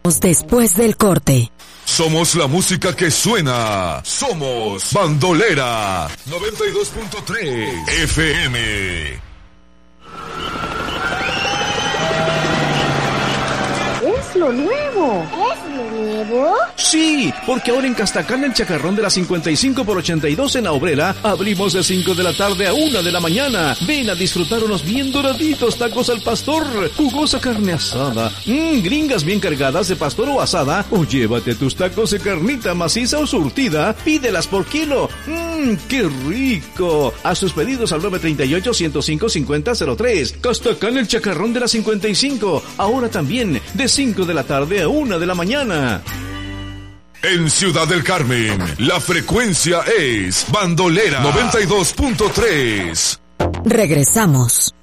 Después del corte. Somos la música que suena. Somos Bandolera 92.3 FM. Es lo nuevo. ¿Es lo nuevo? Sí, porque ahora en Castacán, el chacarrón de la 55 por 82 en la Obrera, abrimos de 5 de la tarde a 1 de la mañana. Ven a disfrutar unos bien doraditos tacos al pastor, jugosa carne asada, gringas bien cargadas de pastor o asada, o llévate tus tacos de carnita maciza o surtida, pídelas por kilo. ¡Qué rico! Haz tus pedidos al 938-105-5003. Castacán, el chacarrón de la 55, ahora también de 5 de la tarde a 1 de la mañana. En Ciudad del Carmen, la frecuencia es Bandolera 92.3. Regresamos.